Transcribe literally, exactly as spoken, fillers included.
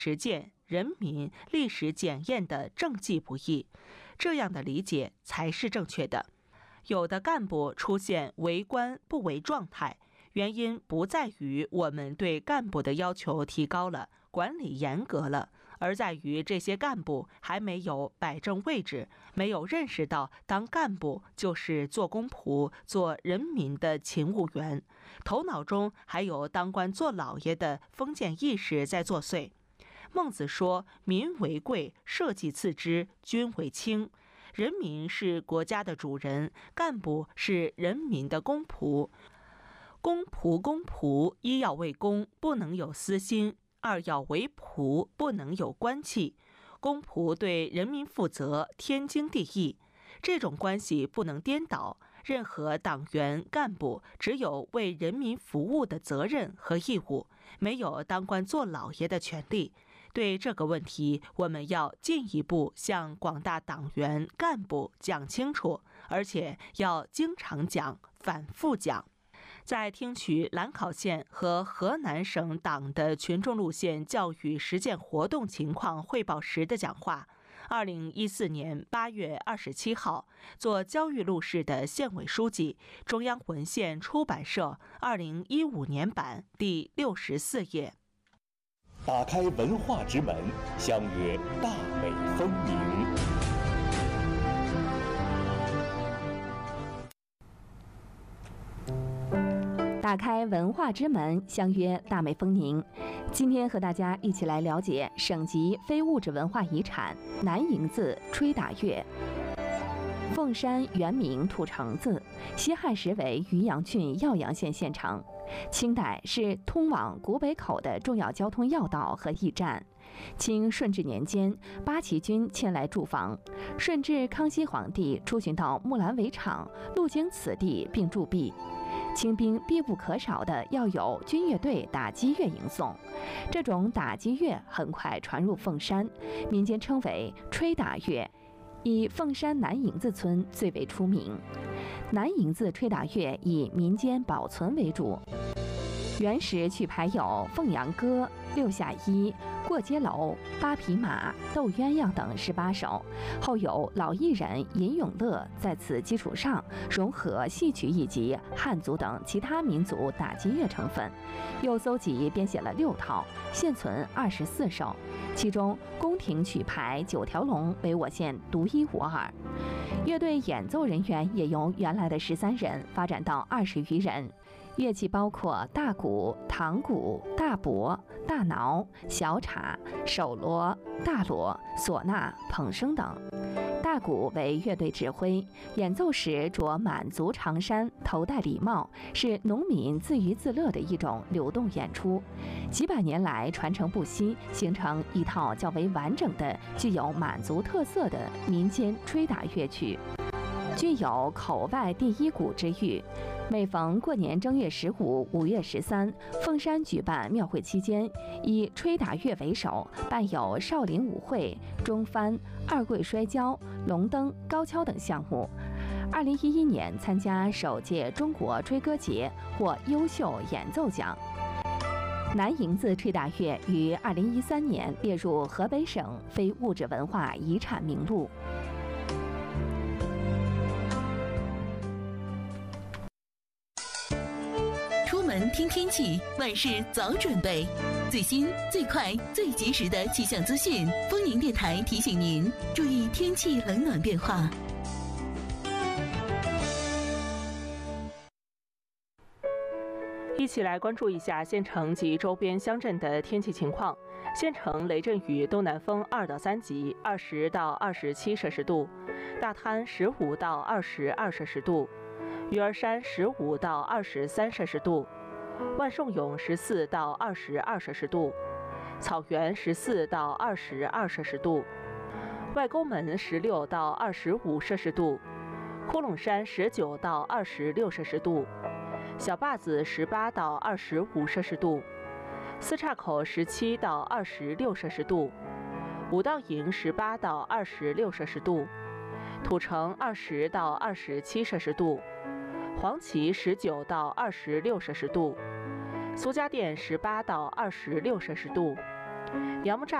实践人民历史检验的政绩不易，这样的理解才是正确的。有的干部出现为官不为状态，原因不在于我们对干部的要求提高了，管理严格了，而在于这些干部还没有摆正位置，没有认识到当干部就是做公仆、做人民的勤务员，头脑中还有当官做老爷的封建意识在作祟。孟子说：“民为贵，社稷次之，君为轻。”人民是国家的主人，干部是人民的公仆。公仆公仆，一要为公，不能有私心；二要为仆，不能有官气。公仆对人民负责，天经地义。这种关系不能颠倒。任何党员干部只有为人民服务的责任和义务，没有当官做老爷的权利。对这个问题，我们要进一步向广大党员干部讲清楚，而且要经常讲、反复讲。在听取兰考县和河南省党的群众路线教育实践活动情况汇报时的讲话，二零一四年八月二十七号，做教育路试的县委书记，中央文献出版社二零一五年版第六十四页。 打开文化之门，相约大美风鸣。 打开文化之门，相约大美风宁。今天和大家一起来了解省级非物质文化遗产南营子吹打乐。凤山原名土城子，西汉时为渔阳郡耀阳县县城。清代是通往古北口的重要交通要道和驿站。清顺治年间，八旗军迁来驻防。顺治康熙皇帝出巡到木兰围场，路经此地并驻跸。清兵必不可少的要有军乐队打击乐迎送，这种打击乐很快传入凤山，民间称为吹打乐，以凤山南营子村最为出名。南营子吹打乐以民间保存为主，原始曲牌有《凤阳歌》《六下衣》《过街楼》《八匹马》《斗鸳鸯》等十八首，后有老艺人尹永乐在此基础上融合戏曲以及汉族等其他民族打击乐成分，又搜集编写了六套，现存二十四首，其中宫廷曲牌九条龙为我县独一无二。乐队演奏人员也由原来的十三人发展到二十余人。乐器包括大鼓、堂鼓、大钹、大铙、小镲、手锣、大锣、唢呐、捧笙等。大鼓为乐队指挥，演奏时着满族长衫，头戴礼帽，是农民自娱自乐的一种流动演出。几百年来传承不息，形成一套较为完整的、具有满族特色的民间吹打乐曲，具有口外第一鼓之誉。每逢过年正月十五、五月十三，凤山举办庙会期间，以吹打乐为首，办有少林舞会、中翻、二跪摔跤、龙灯、高跷等项目。二零一一年参加首届中国吹歌节，获优秀演奏奖。南营子吹打乐于二零一三年列入河北省非物质文化遗产名录。 出门听天气，万事早准备。最新、最快、最及时的气象资讯，丰宁电台提醒您注意天气冷暖变化。 一起来关注一下县城及周边乡镇的天气情况。县城雷阵雨，东南风二到三级，二十到二十七摄氏度；大滩十五到二十二摄氏度；鱼儿山十五到二十三摄氏度；万寿永十四到二十二摄氏度；草原十四到二十二摄氏度；外沟门十六到二十五摄氏度；呼隆山十九到二十六摄氏度；小坝子十八到二十五摄氏度；四岔口十七到二十六摄氏度；五道营十八到二十六摄氏度；土城二十到二十七摄氏度；黄岐十九到二十六摄氏度；苏家店十八到二十六摄氏度； 杨木栅